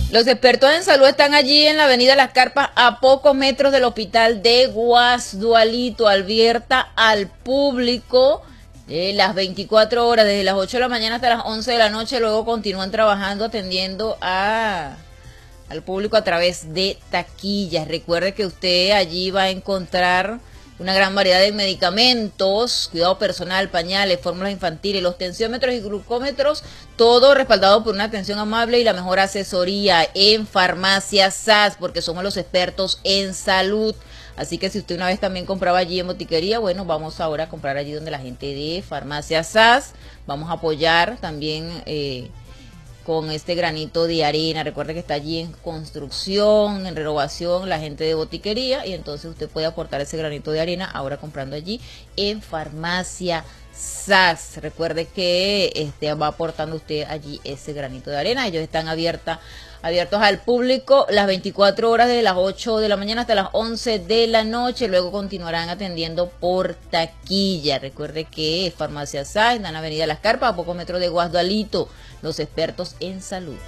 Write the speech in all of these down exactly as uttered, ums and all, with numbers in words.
Los expertos en salud están allí en la avenida Las Carpas, a pocos metros del hospital de Guasdualito. Advierta al público eh, las veinticuatro horas, desde las ocho de la mañana hasta las once de la noche. Luego continúan trabajando, atendiendo a, al público a través de taquillas. Recuerde que usted allí va a encontrar una gran variedad de medicamentos, cuidado personal, pañales, fórmulas infantiles, los tensiómetros y glucómetros, todo respaldado por una atención amable y la mejor asesoría en Farmacia S A S, porque somos los expertos en salud. Así que si usted una vez también compraba allí en botiquería, bueno, vamos ahora a comprar allí donde la gente de Farmacia S A S. Vamos a apoyar también eh, con este granito de arena. Recuerde que está allí en construcción, en renovación, la gente de botiquería, y entonces usted puede aportar ese granito de arena ahora comprando allí en Farmacia S A S. Recuerde que este, va aportando usted allí ese granito de arena. Ellos están abiertas abiertos al público las veinticuatro horas, desde las ocho de la mañana hasta las once de la noche. Luego continuarán atendiendo por taquilla. Recuerde que Farmacia S A S, en la avenida Las Carpas, a pocos metros de Guasdualito, los expertos en salud.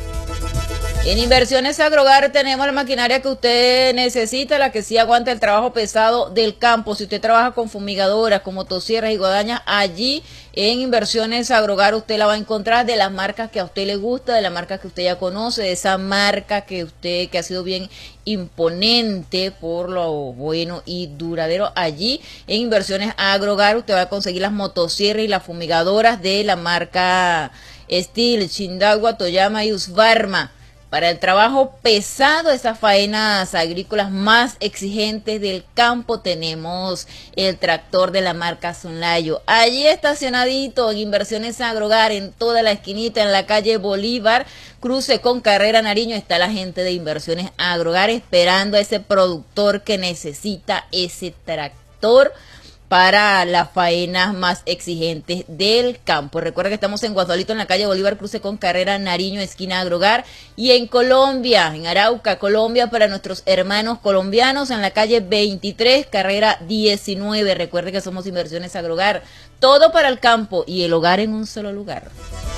En Inversiones Agrogar tenemos la maquinaria que usted necesita, la que sí aguanta el trabajo pesado del campo. Si usted trabaja con fumigadoras, con motosierras y guadañas, allí en Inversiones Agrogar usted la va a encontrar, de las marcas que a usted le gusta, de la marca que usted ya conoce, de esa marca que usted, que ha sido bien imponente por lo bueno y duradero. Allí en Inversiones Agrogar usted va a conseguir las motosierras y las fumigadoras de la marca Steel, Shindagua, Toyama y Husqvarna. Para el trabajo pesado, esas faenas agrícolas más exigentes del campo, tenemos el tractor de la marca Sunlayo. Allí estacionadito en Inversiones Agrogar, en toda la esquinita, en la calle Bolívar, cruce con Carrera Nariño, está la gente de Inversiones Agrogar esperando a ese productor que necesita ese tractor para las faenas más exigentes del campo. Recuerda que estamos en Guasdualito, en la calle Bolívar, cruce con Carrera Nariño, esquina Agrogar, y en Colombia, en Arauca, Colombia, para nuestros hermanos colombianos, en la calle veintitrés, carrera diecinueve. Recuerde que somos Inversiones Agrogar, todo para el campo y el hogar en un solo lugar.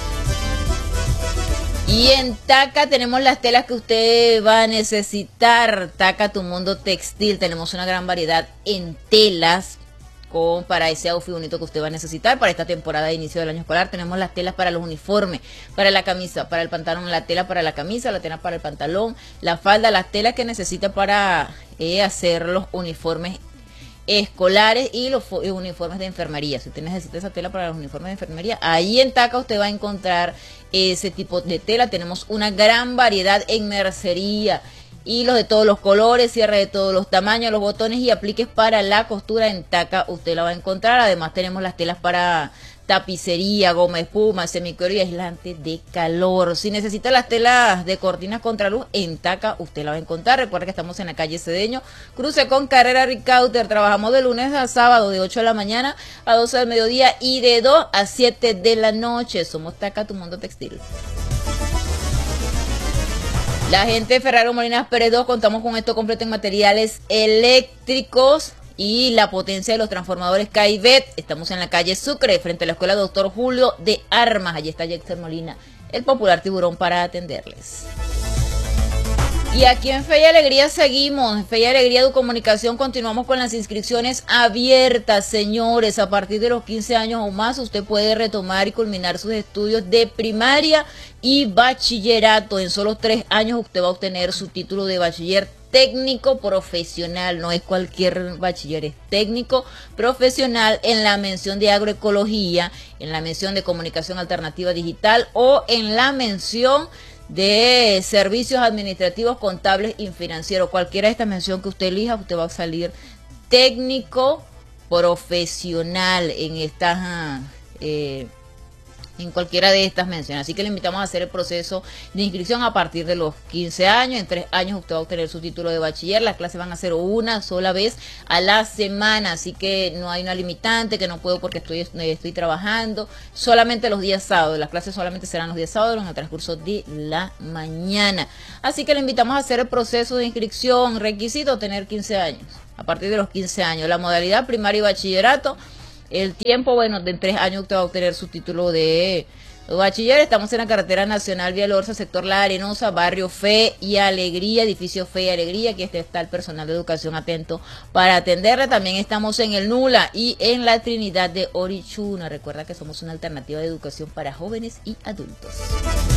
Y en Taca tenemos las telas que usted va a necesitar. Taca, tu mundo textil, tenemos una gran variedad en telas, con para ese outfit bonito que usted va a necesitar para esta temporada de inicio del año escolar. Tenemos las telas para los uniformes, para la camisa, para el pantalón, la tela para la camisa, la tela para el pantalón, la falda, las telas que necesita para eh, hacer los uniformes escolares y los uniformes de enfermería. Si usted necesita esa tela para los uniformes de enfermería, ahí en Taca usted va a encontrar ese tipo de tela. Tenemos una gran variedad en mercería, hilos de todos los colores, cierre de todos los tamaños, los botones y apliques para la costura. En Taca usted la va a encontrar. Además tenemos las telas para tapicería, goma espuma, semicuero y aislante de calor. Si necesita las telas de cortinas contra luz, en Taca usted la va a encontrar. Recuerda que estamos en la calle Cedeño, cruce con Carrera Ricauter. Trabajamos de lunes a sábado, de ocho de la mañana a doce del mediodía y de dos a siete de la noche. Somos Taca, tu mundo textil. La gente de Ferraro Molinas Pérez dos, contamos con esto completo en materiales eléctricos y la potencia de los transformadores K I B E T. Estamos en la calle Sucre, frente a la escuela Doctor Julio de Armas. Allí está Jexter Molina, el popular tiburón, para atenderles. Y aquí en Fe y Alegría seguimos, en Fe y Alegría de Comunicación continuamos con las inscripciones abiertas, señores. A partir de los quince años o más usted puede retomar y culminar sus estudios de primaria y bachillerato. En solo tres años usted va a obtener su título de bachiller técnico profesional. No es cualquier bachiller, es técnico profesional en la mención de agroecología, en la mención de comunicación alternativa digital o en la mención de servicios administrativos, contables y financieros. Cualquiera de esta mención que usted elija, usted va a salir técnico profesional en estas eh, en cualquiera de estas menciones. Así que le invitamos a hacer el proceso de inscripción a partir de los quince años. En tres años usted va a obtener su título de bachiller. Las clases van a ser una sola vez a la semana, así que no hay una limitante, que no puedo porque estoy, estoy trabajando. Solamente los días sábados. Las clases solamente serán los días sábados en el transcurso de la mañana. Así que le invitamos a hacer el proceso de inscripción. Requisito: tener quince años. A partir de los quince años. La modalidad primaria y bachillerato. El tiempo, bueno, de en tres años usted va a obtener su título de Bachiller, estamos en la carretera nacional Vía Lorza, sector La Arenosa, barrio Fe y Alegría, edificio Fe y Alegría. Aquí está el personal de educación atento para atenderle. También estamos en el Nula y en la Trinidad de Orichuna. Recuerda que somos una alternativa de educación para jóvenes y adultos.